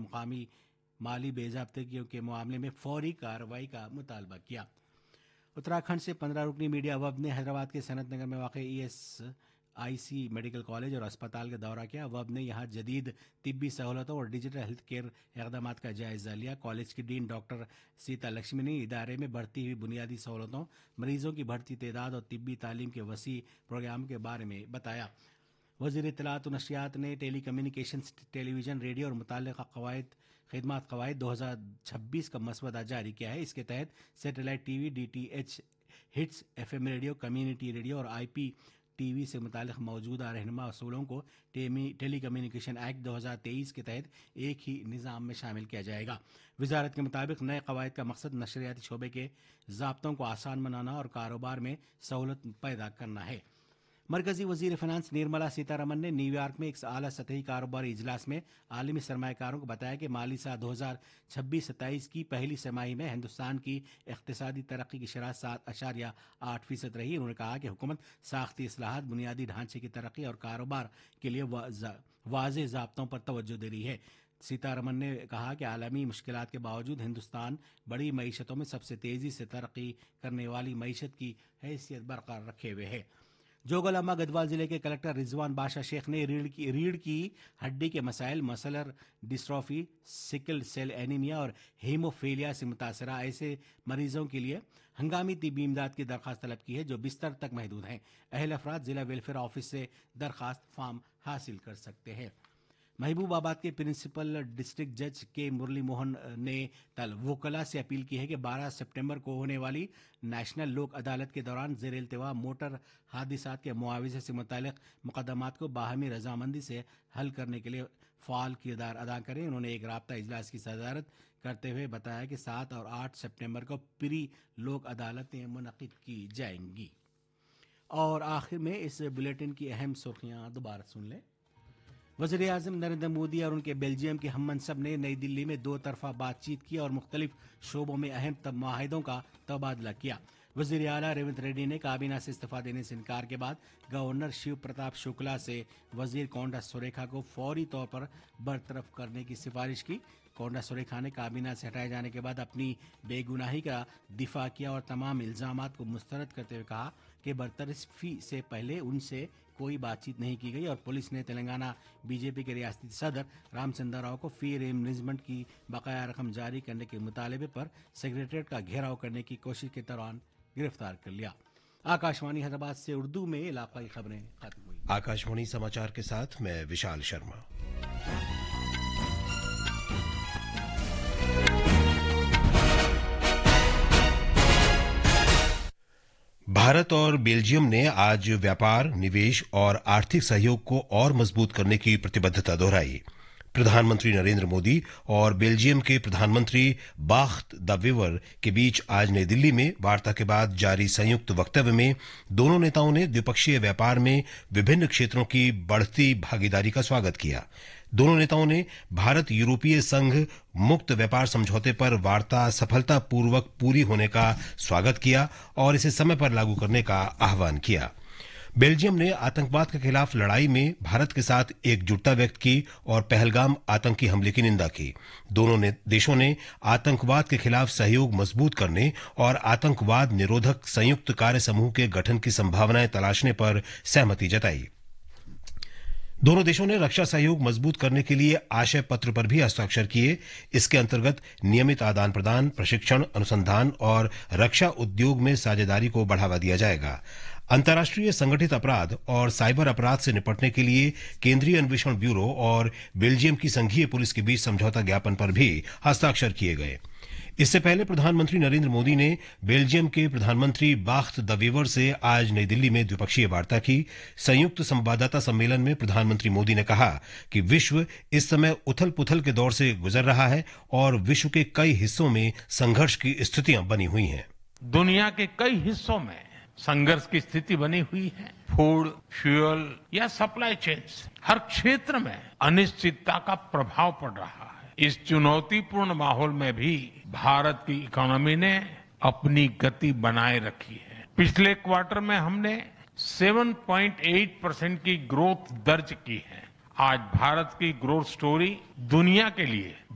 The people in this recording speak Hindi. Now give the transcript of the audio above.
मुकामी माली बेज़ाब्तगियों के मामले में फौरी कार्रवाई का मुतालबा किया। उत्तराखंड से 15 रुकनी मीडिया वफ़द ने हैदराबाद के सनत नगर में वाक़ ESIC मेडिकल कॉलेज और अस्पताल का दौरा किया। वफ़द ने यहाँ जदीद तिब्बी सहूलतों और डिजिटल हेल्थ केयर इक़दामात का जायज़ा लिया। कॉलेज की डीन डॉक्टर सीता लक्ष्मी ने इदारे में बढ़ती हुई बुनियादी सहूलतों, मरीजों की बढ़ती तादाद और तिब्बी तालीम के वसी प्रोग्राम के बारे में बताया। वज़ीर इत्तलात व नशरियात ने टेली कम्युनिकेशंस, टेलीविज़न, रेडियो और मुतल्लिक़ा खिदमत कवायद 2026 का मसवदा जारी किया है। इसके तहत satellite TV, DTH, hits, FM radio, community radio और IPTV से मुताल्लिक़ मौजूदा रहनुमा असूलों को टेली कम्युनिकेशन एक्ट 2023 के तहत एक ही निज़ाम में शामिल किया जाएगा। वजारत के मुताबिक नए कवायद का मकसद नशरियाती शोबे के ज़ाब्तों को आसान बनाना और कारोबार में सहूलत पैदा करना है। मरकजी वजीर फिनांस निर्मला सीतारमन ने न्यूयॉर्क में एक आला सतही कारोबारी इजलास में आलमी सरमायाकारों को बताया कि माली साल 2026-27 की पहली तिमाही में हिंदुस्तान की इक़्तिसादी तरक्की की शरह 7.8% रही। उन्होंने कहा कि हुकूमत साख्ती इस्लाहात, बुनियादी ढांचे की तरक्की और कारोबार के लिए वाज़ेह ज़ाब्तों पर तवज्जो दे रही है। सीतारमन ने कहा कि आलमी मुश्किलात के बावजूद हिंदुस्तान बड़ी मईशतों में सबसे तेज़ी से तरक्की करने वाली मईशत की हैसियत बरकरार रखे हुए है। जोगलामा गढ़वाल जिले के कलेक्टर रिजवान बादशाह शेख ने रीढ़ की हड्डी के मसाइल, मसलर डिस्ट्रॉफी, सिकल सेल एनीमिया और हीमोफीलिया से मुतासरा ऐसे मरीजों के लिए हंगामी तिब्बी इमदाद की दरख्वास्त तलब की है जो बिस्तर तक महदूद हैं। अहल अफराद जिला वेलफेयर ऑफिस से दरख्वास्त फॉर्म हासिल कर सकते हैं। महबूबाबाद के प्रिंसिपल डिस्ट्रिक्ट जज के मुरली मोहन ने वकला से अपील की है कि 12 सितंबर को होने वाली नेशनल लोक अदालत के दौरान ज़ेर इल्तिवा मोटर हादिसात के मुआवजे से मुतालिक मुकदमात को बाहमी रजामंदी से हल करने के लिए फ़ाल किरदार अदा करें। उन्होंने एक राब्ता इजलास की सदारत करते हुए बताया कि 7 और 8 सितंबर को प्री लोक अदालतें मुनक़िद की जाएंगी। और आखिर में इस बुलेटिन की अहम सुर्खियाँ दोबारा सुन लें। वज़ीर आज़म नरेंद्र मोदी और उनके बेल्जियम के हम मनसब ने नई दिल्ली में 2 तरफ़ा बातचीत की और मुख्तलिफ शोबों में अहम माहिदों का तबादला किया। वज़ीर आला रेवंत रेड्डी ने काबीना से इस्तीफ़ा देने से इनकार के बाद गवर्नर शिव प्रताप शुक्ला से वज़ीर कोंडा सुरेखा को फौरी तौर पर बरतरफ करने की सिफारिश की। कोंडा सुरेखा ने काबीना से हटाए जाने के बाद अपनी बेगुनाही का दिफा किया और तमाम इल्ज़ामात को मुस्तरद करते हुए कहा कि बरतरफी से पहले उनसे कोई बातचीत नहीं की गई और पुलिस ने तेलंगाना बीजेपी के रियासती सदर रामचंद्र राव को फ़ी रिइंबर्समेंट की बकाया रकम जारी करने के मुतालबे पर सेक्रेटरीट का घेराव करने की कोशिश के दौरान गिरफ्तार कर लिया। आकाशवाणी हैदराबाद से उर्दू में इलाकाई खबरें खत्म हुई। आकाशवाणी समाचार के साथ मैं विशाल शर्मा। भारत और बेल्जियम ने आज व्यापार, निवेश और आर्थिक सहयोग को और मजबूत करने की प्रतिबद्धता दोहराई। प्रधानमंत्री नरेंद्र मोदी और बेल्जियम के प्रधानमंत्री बाख्त द वीवर के बीच आज नई दिल्ली में वार्ता के बाद जारी संयुक्त वक्तव्य में दोनों नेताओं ने द्विपक्षीय व्यापार में विभिन्न क्षेत्रों की बढ़ती भागीदारी का स्वागत किया। दोनों नेताओं ने भारत यूरोपीय संघ मुक्त व्यापार समझौते पर वार्ता सफलतापूर्वक पूरी होने का स्वागत किया और इसे समय पर लागू करने का आह्वान किया। बेल्जियम ने आतंकवाद के खिलाफ लड़ाई में भारत के साथ एकजुटता व्यक्त की और पहलगाम आतंकी हमले की निंदा की। दोनों देशों ने आतंकवाद के खिलाफ सहयोग मजबूत करने और आतंकवाद निरोधक संयुक्त कार्य समूह के गठन की संभावनाएं तलाशने पर सहमति जताई। दोनों देशों ने रक्षा सहयोग मजबूत करने के लिए आशय पत्र पर भी हस्ताक्षर किए। इसके अंतर्गत नियमित आदान प्रदान, प्रशिक्षण, अनुसंधान और रक्षा उद्योग में साझेदारी को बढ़ावा दिया जाएगा। अंतर्राष्ट्रीय संगठित अपराध और साइबर अपराध से निपटने के लिए केंद्रीय अन्वेषण ब्यूरो और बेल्जियम की संघीय पुलिस के बीच समझौता ज्ञापन पर भी हस्ताक्षर किए गए। इससे पहले प्रधानमंत्री नरेंद्र मोदी ने बेल्जियम के प्रधानमंत्री बाख्त द वीवर से आज नई दिल्ली में द्विपक्षीय वार्ता की। संयुक्त संवाददाता सम्मेलन में प्रधानमंत्री मोदी ने कहा कि विश्व इस समय उथल पुथल के दौर से गुजर रहा है और विश्व के कई हिस्सों में संघर्ष की स्थितियां बनी हुई हैं। दुनिया के कई हिस्सों में संघर्ष की स्थिति बनी हुई है। फूड, फ्यूल या सप्लाई चेन्स, हर क्षेत्र में अनिश्चितता का प्रभाव पड़ रहा है। इस चुनौतीपूर्ण माहौल में भी भारत की इकोनॉमी ने अपनी गति बनाए रखी है। पिछले क्वार्टर में हमने 7.8% की ग्रोथ दर्ज की है। आज भारत की ग्रोथ स्टोरी दुनिया के लिए